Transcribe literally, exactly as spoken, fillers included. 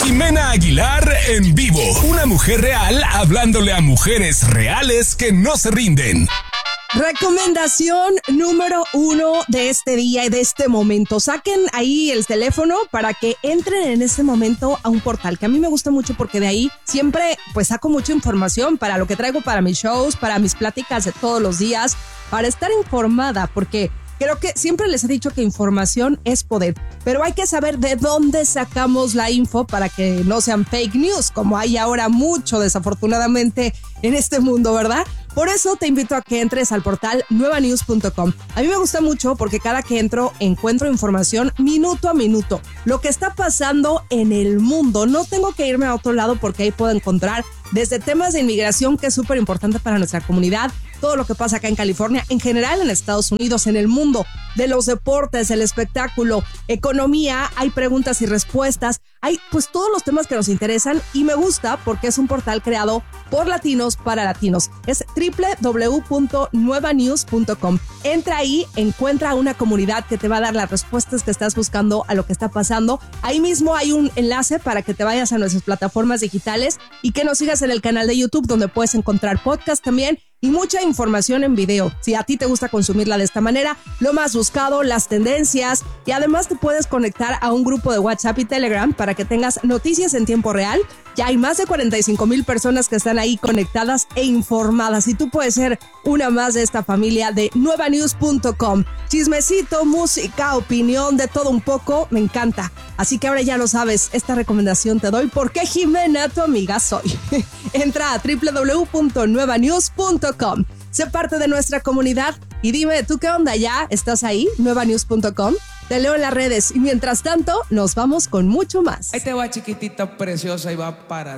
Jimena Aguilar en vivo. Una mujer real hablándole a mujeres reales que no se rinden. Recomendación número uno de este día y de este momento. Saquen ahí el teléfono para que entren en este momento a un portal que a mí me gusta mucho porque de ahí siempre pues saco mucha información para lo que traigo para mis shows, para mis pláticas de todos los días, para estar informada, porque creo que siempre les he dicho que información es poder, pero hay que saber de dónde sacamos la info para que no sean fake news, como hay ahora mucho desafortunadamente en este mundo, ¿verdad? Por eso te invito a que entres al portal nueva news punto com. A mí me gusta mucho porque cada que entro encuentro información minuto a minuto. Lo que está pasando en el mundo. No tengo que irme a otro lado porque ahí puedo encontrar desde temas de inmigración, que es súper importante para nuestra comunidad, todo lo que pasa acá en California, en general en Estados Unidos, en el mundo, de los deportes, el espectáculo, economía, hay preguntas y respuestas, hay pues todos los temas que nos interesan y me gusta porque es un portal creado por latinos para latinos. Es doble u doble u doble u punto nueva news punto com. Entra ahí, encuentra una comunidad que te va a dar las respuestas que estás buscando a lo que está pasando. Ahí mismo hay un enlace para que te vayas a nuestras plataformas digitales y que nos sigas en el canal de YouTube, donde puedes encontrar podcast también y mucha información en video. Si a ti te gusta consumirla de esta manera, lo más buscado, las tendencias, y además te puedes conectar a un grupo de WhatsApp y Telegram para que tengas noticias en tiempo real. Ya hay más de cuarenta y cinco mil personas que están ahí conectadas e informadas, y tú puedes ser una más de esta familia de nueva news punto com. Chismecito, música, opinión, de todo un poco, me encanta. Así que ahora ya lo sabes, esta recomendación te doy porque Jimena, tu amiga, soy. Entra a doble u doble u doble u punto nueva news punto com. Sé parte de nuestra comunidad y dime, ¿tú qué onda ya? ¿Estás ahí? nueva news punto com. Te leo en las redes y mientras tanto nos vamos con mucho más. Ahí te va, chiquitita preciosa, y va para